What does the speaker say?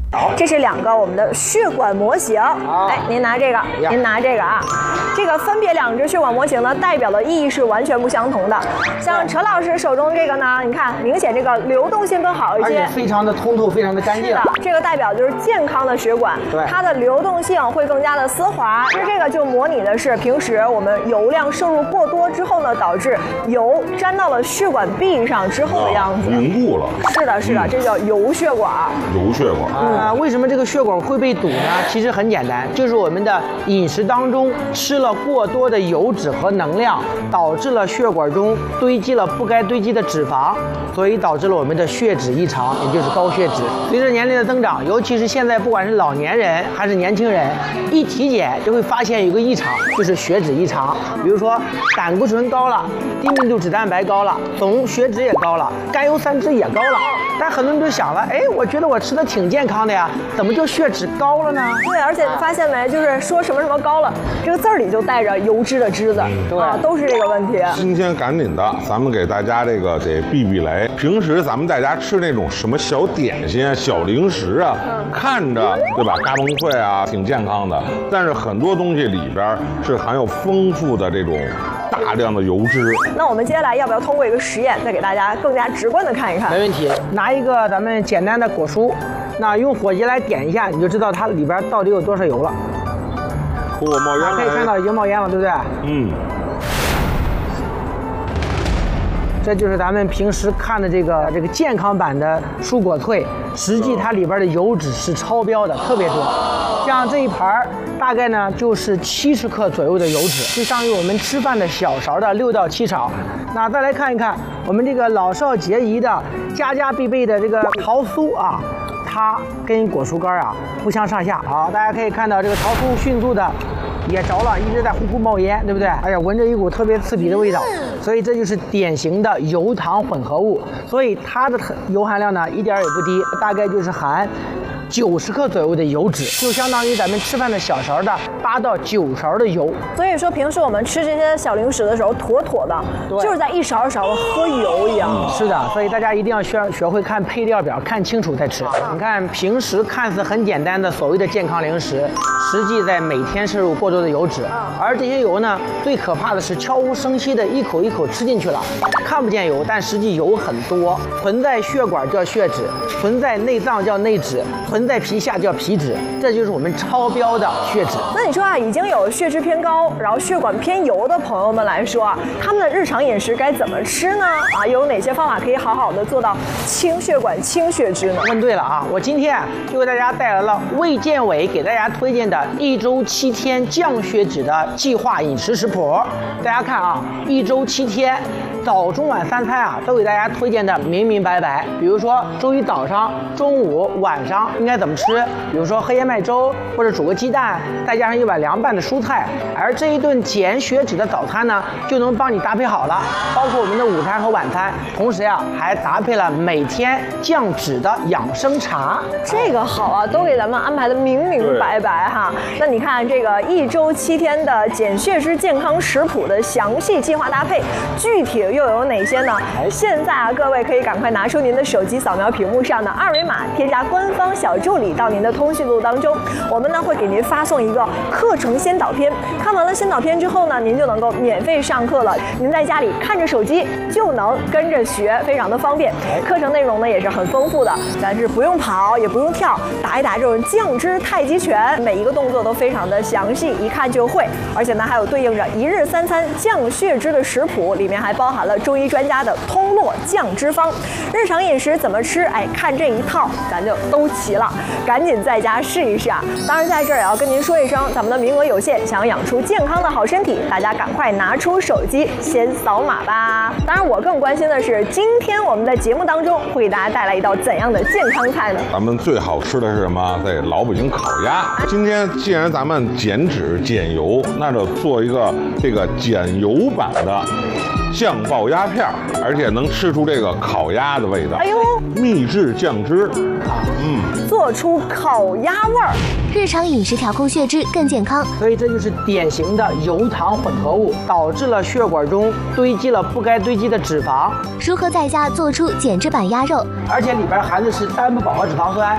好，这是2个我们的血管模型。哎，您拿这个，您拿这个啊。这个分别2只血管模型呢，代表的意义是完全不相同的。像陈老师手中这个呢，你看明显这个流动性更好一些， 而且非常的通透，非常的干净。 是的，这个代表就是健康的血管，它的流动性会更加的丝滑。其实这个就模拟的是平时我们油量摄入过多之后呢，导致油沾到了血管壁上之后的样子， 凝固了。 是的，是的，这叫油血管。 油血管。 为什么这个血管会被堵呢？其实很简单，就是我们的饮食当中吃了过多的油脂和能量，导致了血管中堆积了不该堆积的脂肪，所以导致了我们的血脂异常，也就是高血脂。随着年龄的增长，尤其是现在不管是老年人还是年轻人，一体检就会发现有个异常，就是血脂异常。比如说胆固醇高了，低密度脂蛋白高了，总血脂也高了，甘油三酯也高了。但很多人就想了，哎，我觉得我吃的挺健康的呀，怎么就血脂高了呢？ 对，而且你发现没，就是说什么什么高了，这个字儿里就带着油脂的脂字，对啊，都是这个问题。 新鲜赶紧的，咱们给大家这个得避避雷。平时咱们在家吃那种什么小点心啊、小零食啊，看着对吧，嘎嘣脆啊，挺健康的，但是很多东西里边是含有丰富的这种大量的油脂。 那我们接下来要不要通过一个实验，再给大家更加直观的看一看？ 没问题，拿一个咱们简单的果蔬，那用火机来点一下，你就知道它里边到底有多少油了。 冒烟了， 可以看到已经冒烟了，对不对？这就是咱们平时看的这个健康版的蔬果脆，实际它里边的油脂是超标的，特别多。像这一盘大概呢就是70克左右的油脂，就相当于我们吃饭的小勺的6到7勺。那再来看一看我们这个老少皆宜的家家必备的这个桃酥啊，它跟果蔬干啊不相上下啊。大家可以看到这个桃酥迅速的也着了，一直在呼呼冒烟，对不对？哎呀，闻着一股特别刺鼻的味道，所以这就是典型的油糖混合物，所以它的油含量呢一点也不低，大概就是含90克左右的油脂，就相当于咱们吃饭的小勺的8到9勺的油。 所以说平时我们吃这些小零食的时候，妥妥的就是在一勺一勺的喝油一样。 是的，所以大家一定要学会看配料表，看清楚再吃。你看平时看似很简单的所谓的健康零食，实际在每天摄入过多的油脂，而这些油呢，最可怕的是悄无声息的一口一口吃进去了，看不见油，但实际油很多，存在血管叫血脂，存在内脏叫内脂，存在皮下叫皮脂，这就是我们超标的血脂。 那你说啊，已经有血脂偏高，然后血管偏油的朋友们来说啊，他们的日常饮食该怎么吃呢？啊，有哪些方法可以好好的做到清血管、清血脂呢？ 问对了啊！我今天就给大家带来了卫健委给大家推荐的1周7天降血脂的计划饮食食谱。大家看啊，1周7天。早中晚3餐啊，都给大家推荐的明明白白。比如说周一早上、中午、晚上应该怎么吃？比如说喝燕麦粥，或者煮个鸡蛋，再加上1碗凉拌的蔬菜。而这一顿减血脂的早餐呢，就能帮你搭配好了，包括我们的午餐和晚餐。同时呀，还搭配了每天降脂的养生茶。 这个好啊，都给咱们安排的明明白白哈。那你看这个1周7天的减血脂健康食谱的详细计划搭配，具体又有哪些呢？现在啊，各位可以赶快拿出您的手机，扫描屏幕上的2维码，添加官方小助理到您的通讯录当中。我们呢会给您发送一个课程先导片，看完了先导片之后呢，您就能够免费上课了。您在家里看着手机就能跟着学，非常的方便。课程内容呢也是很丰富的，咱是不用跑也不用跳，打一打这种降脂太极拳，每一个动作都非常的详细，一看就会。而且呢还有对应着1日3餐降血脂的食谱，里面还包含了中医专家的通络降脂方。日常饮食怎么吃？哎，看这一套咱就都齐了，赶紧在家试一试啊！当然在这儿也要跟您说一声，咱们的名额有限，想要养出健康的好身体，大家赶快拿出手机先扫码吧。当然我更关心的是，今天我们的节目当中会给大家带来一道怎样的健康菜呢？ 咱们最好吃的是什么？在老北京烤鸭。今天既然咱们减脂减油，那就做一个这个减油版的酱爆鸭片，而且能吃出这个烤鸭的味道。 哎呦， 秘制酱汁， 做出烤鸭味儿。 日常饮食调控血脂更健康， 所以这就是典型的油糖混合物，导致了血管中堆积了不该堆积的脂肪。 如何在家做出减脂版鸭肉？ 而且里边含的是单不饱和脂肪酸。